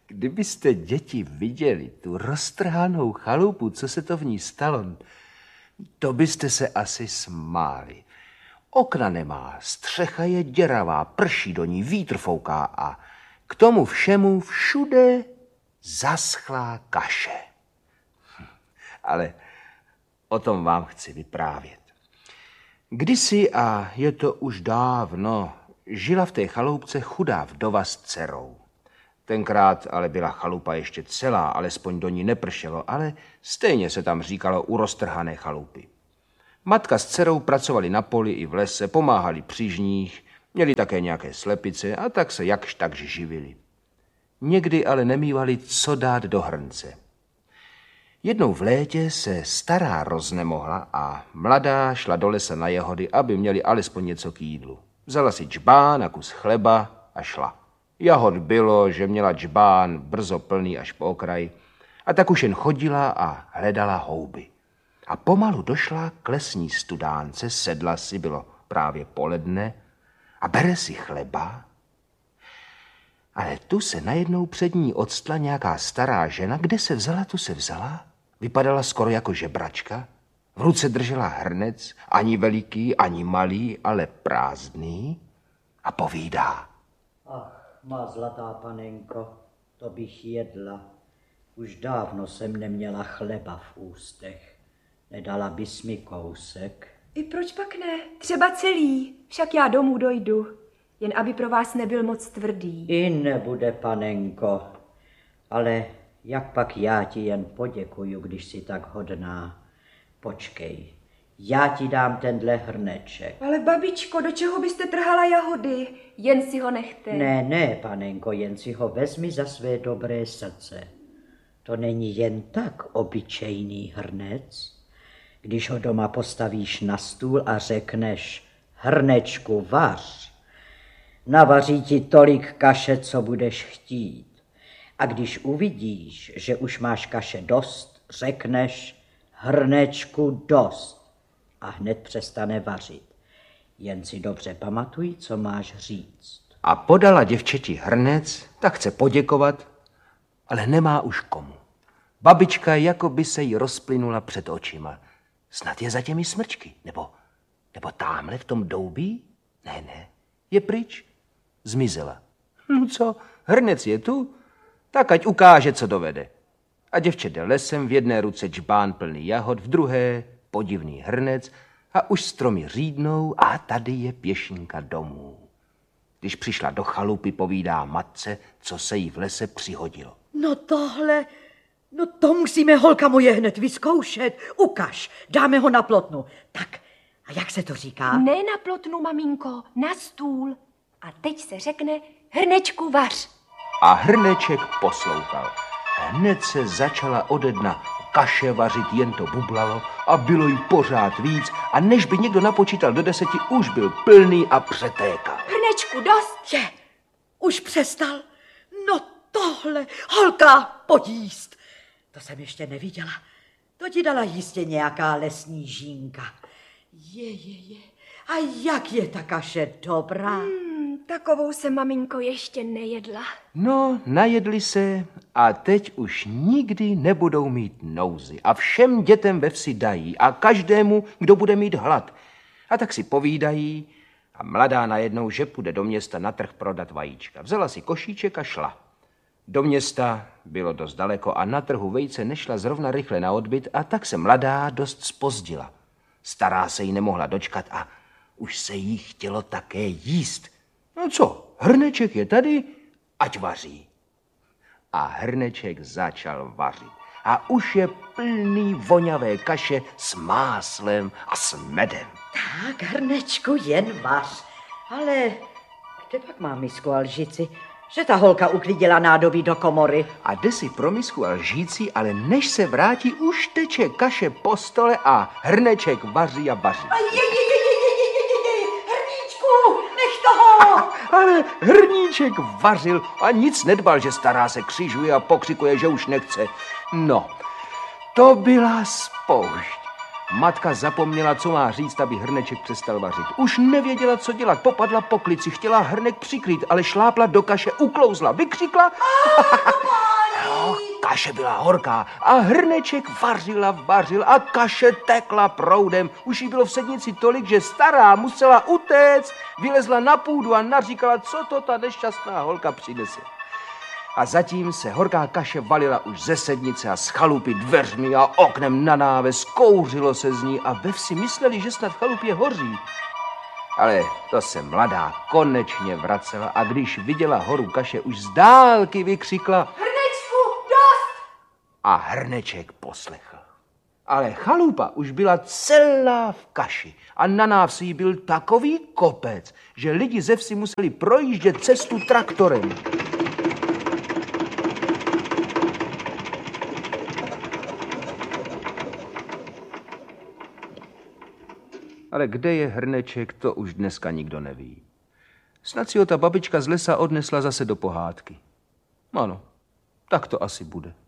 Kdybyste, děti, viděli tu roztrhanou chalupu, co se to v ní stalo, to byste se asi smáli. Okna nemá, střecha je děravá, prší do ní, vítr fouká a k tomu všemu všude zaschlá kaše. Ale o tom vám chci vyprávět. Kdysi, a je to už dávno, žila v té chaloupce chudá vdova s dcerou. Tenkrát ale byla chalupa ještě celá, alespoň do ní nepršelo, ale stejně se tam říkalo u roztrhané chalupy. Matka s dcerou pracovali na poli i v lese, pomáhali při žních, měli také nějaké slepice a tak se jakž takž živili. Někdy ale nemívali co dát do hrnce. Jednou v létě se stará roznemohla a mladá šla do lesa na jahody, aby měli alespoň něco k jídlu. Vzala si džbán a kus chleba a šla. Jahod bylo, že měla džbán brzo plný až po okraj, a tak už jen chodila a hledala houby. A pomalu došla k lesní studánce, sedla si, bylo právě poledne, a bere si chleba. Ale tu se najednou před ní odstla nějaká stará žena. Kde se vzala, tu se vzala. Vypadala skoro jako žebračka. V ruce držela hrnec, ani veliký, ani malý, ale prázdný. A povídá. Ach, má zlatá panenko, to bych jedla. Už dávno jsem neměla chleba v ústech. Nedala bys mi kousek? I proč pak ne? Třeba celý. Však já domů dojdu. Jen aby pro vás nebyl moc tvrdý. I nebude, panenko. Ale jak pak já ti jen poděkuju, když jsi tak hodná. Počkej, já ti dám tenhle hrneček. Ale babičko, do čeho byste trhala jahody? Jen si ho nechte. Ne, panenko, jen si ho vezmi za své dobré srdce. To není jen tak obyčejný hrnec. Když ho doma postavíš na stůl a řekneš hrnečku vař, navaří ti tolik kaše, co budeš chtít. A když uvidíš, že už máš kaše dost, řekneš hrnečku dost a hned přestane vařit. Jen si dobře pamatuj, co máš říct. A podala děvčeti hrnec, tak chce poděkovat, ale nemá už komu. Babička jako by se jí rozplynula před očima. Snad je za těmi smrčky, nebo támhle v tom doubí? Ne, je pryč. Zmizela. No co, hrnec je tu? Tak ať ukáže, co dovede. A děvče jde lesem, v jedné ruce džbán plný jahod, v druhé podivný hrnec a už stromy řídnou a tady je pěšinka domů. Když přišla do chalupy, povídá matce, co se jí v lese přihodilo. No to musíme, holka moje, hned vyzkoušet. Ukaž, dáme ho na plotnu. Tak, a jak se to říká? Ne na plotnu, maminko, na stůl. A teď se řekne hrnečku vař. A hrneček poslouchal. Hned se začala ode dna kaše vařit, jen to bublalo a bylo jí pořád víc a než by někdo napočítal do 10, už byl plný a přetékal. Hrnečku dost. Je, už přestal. No tohle, holka, pojď jíst. To jsem ještě neviděla. To ti dala jistě nějaká lesní žínka. Je. A jak je ta kaše dobrá? Takovou jsem, maminko, ještě nejedla. No, najedli se a teď už nikdy nebudou mít nouzy. A všem dětem ve vsi dají a každému, kdo bude mít hlad. A tak si povídají a mladá najednou, že půjde do města na trh prodat vajíčka. Vzala si košíček a šla. Do města bylo dost daleko a na trhu vejce nešla zrovna rychle na odbyt a tak se mladá dost zpozdila. Stará se jí nemohla dočkat a už se jí chtělo také jíst. No co, hrneček je tady, ať vaří. A hrneček začal vařit. A už je plný voňavé kaše s máslem a s medem. Tak, hrnečku, jen vař. Ale kde pak má misku a lžici? Že ta holka uklidila nádobí do komory. A jde si pro misku a lžící, ale než se vrátí, už teče kaše po stole a hrneček vaří a vaří. Hrníčku, nech toho! Ale hrníček vařil a nic nedbal, že stará se křižuje a pokřikuje, že už nechce. No, to byla spoušť. Matka zapomněla, co má říct, aby hrneček přestal vařit. Už nevěděla, co dělat, popadla po klici, chtěla hrnek přikrýt, ale šlápla do kaše, uklouzla, vykřikla. No, kaše byla horká a hrneček vařil a kaše tekla proudem. Už jí bylo v sednici tolik, že stará musela utéct, vylezla na půdu a naříkala, co to ta nešťastná holka přinese. A zatím se horká kaše valila už ze sednice a z chalupy dveřmi a oknem na náves, kouřilo se z ní a ve vsi mysleli, že snad v chalupě hoří. Ale to se mladá konečně vracela a když viděla horu kaše, už z dálky vykřikla: Hrnečku, dost! A hrneček poslechl. Ale chalupa už byla celá v kaši a na návsi byl takový kopec, že lidi ze vsi museli projíždět cestu traktorem. Ale kde je hrneček, to už dneska nikdo neví. Snad si ho ta babička z lesa odnesla zase do pohádky. Ano, tak to asi bude.